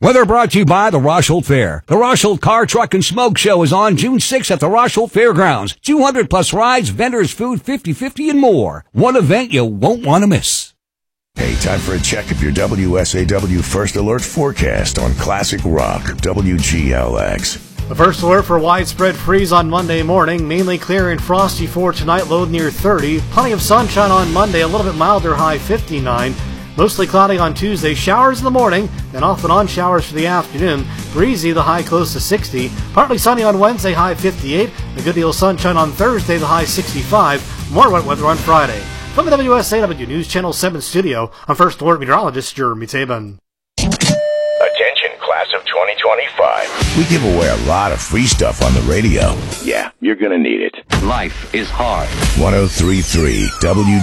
Weather brought to you by the Rosholt Fair. The Rosholt Car, Truck, and Smoke Show is on June 6th at the Rosholt Fairgrounds. 200 plus rides, vendors, food, 50/50, and more. One event you won't want to miss. Hey, time for a check of your WSAW First Alert forecast on Classic Rock, WGLX. The first alert for widespread freeze on Monday morning. Mainly clear and frosty for tonight, low near 30. Plenty of sunshine on Monday, a little bit milder, high 59. Mostly cloudy on Tuesday, showers in the morning, then off and on showers for the afternoon. Breezy, the high close to 60. Partly sunny on Wednesday, high 58. A good deal of sunshine on Thursday, the high 65. More wet weather on Friday. From the WSAW News Channel 7 studio, I'm First Alert Meteorologist Jeremy Taban. Attention, class of 2025. We give away a lot of free stuff on the radio. Yeah, you're gonna need it. Life is hard. 103.3 WGLX.